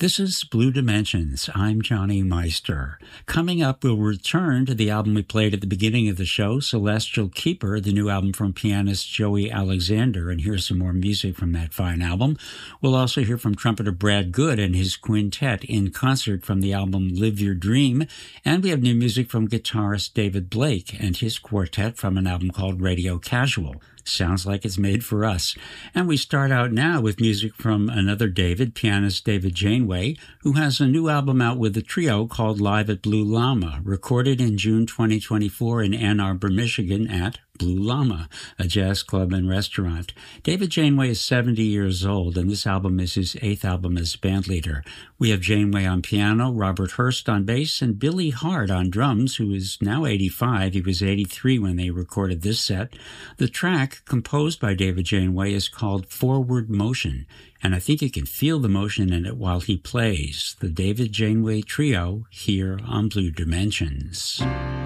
This is Blue Dimensions. I'm Johnny Meister. Coming up, we'll return to the album we played at the beginning of the show, Celestial Keeper, the new album from pianist Joey Alexander, and here's some more music from that fine album. We'll also hear from trumpeter Brad Good and his quintet in concert from the album Live Your Dream, and we have new music from guitarist David Blake and his quartet from an album called Radio Casual. Sounds like it's made for us. And we start out now with music from another David, pianist David Janeway, who has a new album out with a trio called Live at Blue Llama, recorded in June 2024 in Ann Arbor, Michigan at Blue Llama, a jazz club and restaurant. David Janeway is 70 years old, and this album is his 8th album as bandleader. We have Janeway on piano, Robert Hurst on bass, and Billy Hart on drums, who is now 85. He was 83 when they recorded this set. The track, composed by David Janeway, is called Forward Motion, and I think you can feel the motion in it while he plays. The David Janeway Trio here on Blue Dimensions.